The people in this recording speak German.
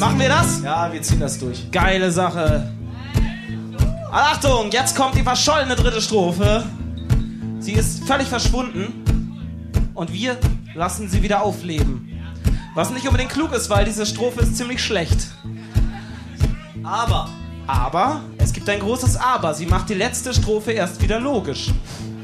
Machen wir das? Ja, wir ziehen das durch. Geile Sache. Achtung, jetzt kommt die verschollene dritte Strophe. Sie ist völlig verschwunden und wir lassen sie wieder aufleben. Was nicht unbedingt klug ist, weil diese Strophe ist ziemlich schlecht. Aber, es gibt ein großes Aber. Sie macht die letzte Strophe erst wieder logisch.